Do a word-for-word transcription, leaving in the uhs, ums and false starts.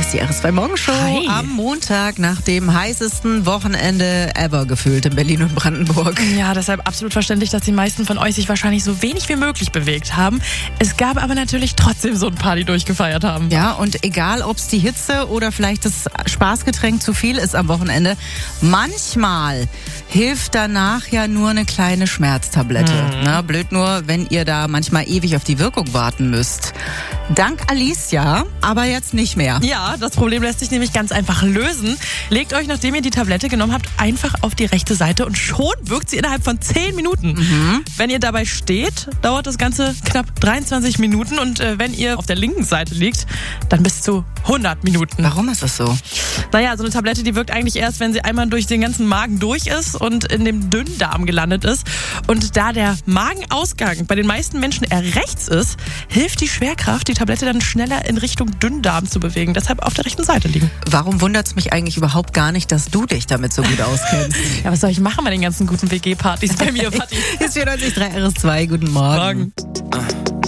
ist die R S zwei Morgenshow Hi. am Montag nach dem heißesten Wochenende ever gefühlt in Berlin und Brandenburg. Ja, deshalb absolut verständlich, dass die meisten von euch sich wahrscheinlich so wenig wie möglich bewegt haben. Es gab aber natürlich trotzdem so ein paar, die durchgefeiert haben. Ja, und egal, ob es die Hitze oder vielleicht das Spaßgetränk zu viel ist am Wochenende, manchmal hilft danach ja nur eine kleine Schmerztablette. Mhm. Na, blöd nur, wenn ihr da manchmal ewig auf die Wirkung warten müsst. Dank Alicia, aber jetzt nicht mehr. Ja, das Problem lässt sich nämlich ganz einfach lösen. Legt euch, nachdem ihr die Tablette genommen habt, einfach auf die rechte Seite und schon wirkt sie innerhalb von zehn Minuten. Mhm. Wenn ihr dabei steht, dauert das Ganze knapp dreiundzwanzig Minuten und äh, wenn ihr auf der linken Seite liegt, dann bis zu hundert Minuten. Warum ist das so? Naja, so eine Tablette, die wirkt eigentlich erst, wenn sie einmal durch den ganzen Magen durch ist und in dem Dünndarm gelandet ist. Und da der Magenausgang bei den meisten Menschen eher rechts ist, hilft die Schwerkraft, die Tablette dann schneller in Richtung Dünndarm zu bewegen. Deshalb auf der rechten Seite liegen. Warum wundert es mich eigentlich überhaupt gar nicht, dass du dich damit so gut auskennst? Ja, was soll ich machen bei den ganzen guten W G-Partys bei mir, Patti? Ist vierundneunzig Komma drei R S zwei, guten Morgen. Morgen.